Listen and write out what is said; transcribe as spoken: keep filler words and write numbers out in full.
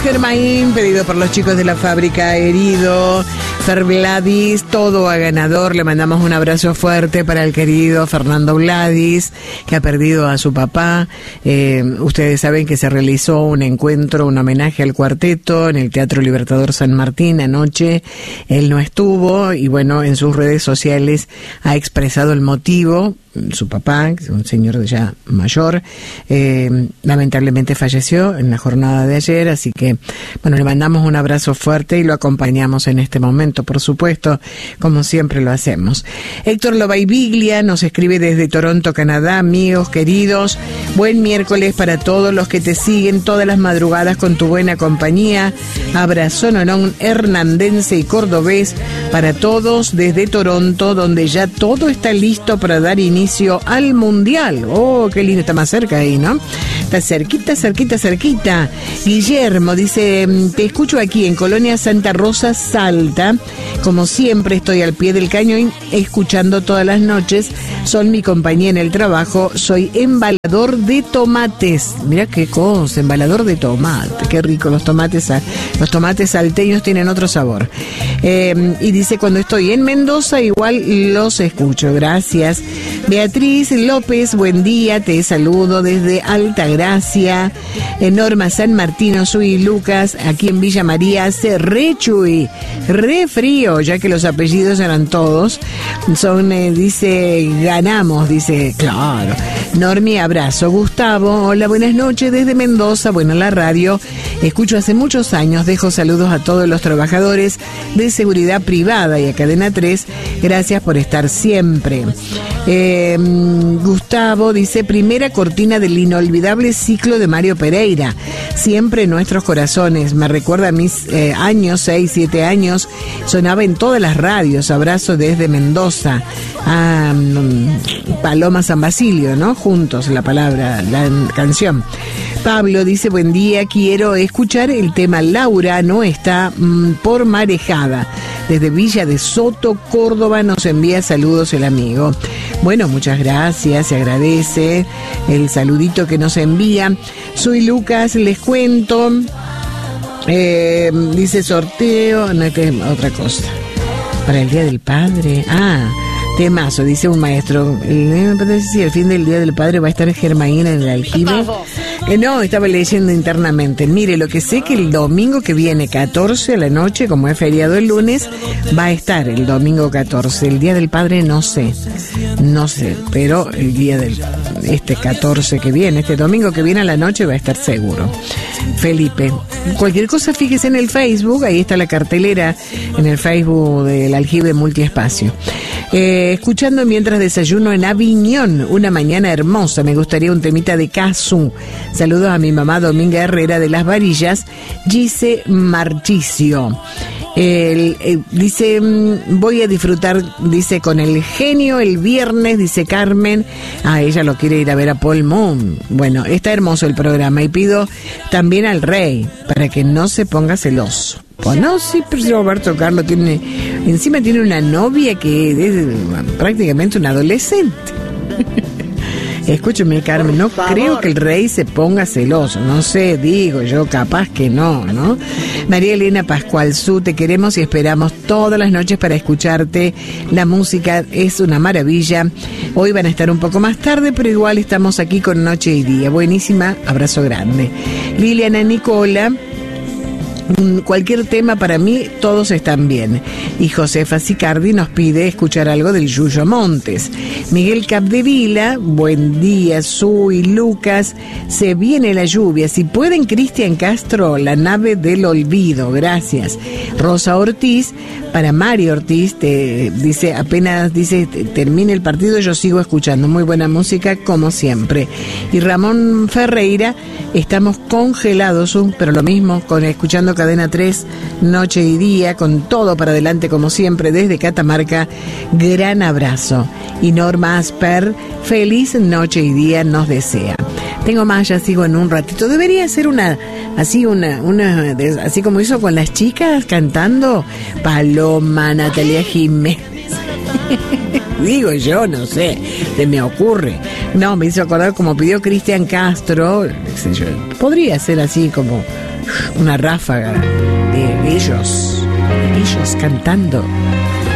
Germain, pedido por los chicos de la fábrica Herido. Fer Vladis, todo a ganador. Le mandamos un abrazo fuerte para el querido Fernando Vladis, que ha perdido a su papá. Eh, ustedes saben que se realizó un encuentro, un homenaje al cuarteto en el Teatro Libertador San Martín anoche. Él no estuvo y bueno, en sus redes sociales ha expresado el motivo. Su papá, que es un señor ya mayor, eh, lamentablemente falleció en la jornada de ayer, así que, bueno, le mandamos un abrazo fuerte y lo acompañamos en este momento, por supuesto, como siempre lo hacemos. Héctor Lobaibiglia nos escribe desde Toronto, Canadá. Amigos queridos, buen miércoles para todos los que te siguen todas las madrugadas con tu buena compañía. Abrazo nonón hernandense y cordobés para todos desde Toronto, donde ya todo está listo para dar inicio al Mundial. Oh, qué lindo, está más cerca ahí, ¿no? Está cerquita, cerquita, cerquita. Guillermo dice, te escucho aquí en Colonia Santa Rosa, Salta. Como siempre estoy al pie del cañón escuchando todas las noches. Son mi compañía en el trabajo. Soy embalador de tomates. Mira qué cosa, embalador de tomate. Qué rico los tomates. Los tomates salteños tienen otro sabor. Eh, y dice, cuando estoy en Mendoza igual los escucho. Gracias. Beatriz López, buen día, te saludo desde Altagracia. Norma San Martino, soy Lucas, aquí en Villa María hace re chuy, re frío, ya que los apellidos eran todos. Son, eh, dice, ganamos, dice, claro. Normi, abrazo. Gustavo, hola, buenas noches desde Mendoza. Bueno, la radio escucho hace muchos años, dejo saludos a todos los trabajadores de seguridad privada y a Cadena tres. Gracias por estar siempre. Eh, Gustavo dice, primera cortina del inolvidable ciclo de Mario Pereira, siempre en nuestros corazones. Me recuerda a mis eh, años, seis, siete años, sonaba en todas las radios. Abrazo desde Mendoza. Ah, Paloma San Basilio, ¿no? Juntos, la palabra, la canción. Pablo dice, buen día, quiero escuchar el tema Laura no está mmm, por marejada. Desde Villa de Soto, Córdoba, nos envía saludos el amigo. Bueno, muchas gracias, se agradece el saludito que nos envía. Soy Lucas, les cuento. Eh, dice sorteo, no, que es otra cosa. Para el Día del Padre. Ah, temazo, dice un maestro. El, sí, el fin del Día del Padre va a estar Germain en el aljibe. Eh, no, estaba leyendo internamente. Mire, lo que sé que el domingo que viene, catorce a la noche, como es feriado el lunes, va a estar el domingo catorce. El Día del Padre no sé, no sé, pero el día del, este catorce que viene, este domingo que viene a la noche va a estar seguro. Felipe, cualquier cosa fíjese en el Facebook, ahí está la cartelera en el Facebook del Aljibe Multiespacio. Eh, escuchando mientras desayuno en Aviñón, una mañana hermosa, me gustaría un temita de Casu. Saludos a mi mamá Dominga Herrera de Las Varillas, Gise Marchicio. El, el, dice, voy a disfrutar, dice, con el genio el viernes, dice Carmen. Ah, ella lo quiere ir a ver a Paul Moon. Bueno, está hermoso el programa y pido también al rey para que no se ponga celoso. Pues no, sí, pero Roberto Carlos tiene, encima tiene una novia que es prácticamente un adolescente. Escúcheme, Carmen, no creo que el rey se ponga celoso, no sé, digo yo, capaz que no, ¿no? María Elena Pascual Su, te queremos y esperamos todas las noches para escucharte. La música es una maravilla. Hoy van a estar un poco más tarde, pero igual estamos aquí con Noche y Día. Buenísima, abrazo grande. Liliana Nicola, cualquier tema para mí, todos están bien. Y Josefa Sicardi nos pide escuchar algo del Yuyo Montes. Miguel Capdevila, buen día, Sui, Lucas, se viene la lluvia. Si pueden, Cristian Castro, La nave del olvido, gracias. Rosa Ortiz, para Mario Ortiz, te dice, apenas dice, termine el partido, yo sigo escuchando. Muy buena música, como siempre. Y Ramón Ferreira, estamos congelados, pero lo mismo, con escuchando Cadena tres, noche y día, con todo para adelante como siempre, desde Catamarca, gran abrazo. Y Norma Asper, feliz noche y día nos desea. Tengo más, ya sigo en un ratito. Debería ser una, así una, una, así como hizo con las chicas cantando Paloma, Natalia Jiménez. Digo yo, no sé, se me ocurre. No, me hizo acordar como pidió Cristian Castro, qué sé yo, podría ser así como una ráfaga de ellos, ellos cantando.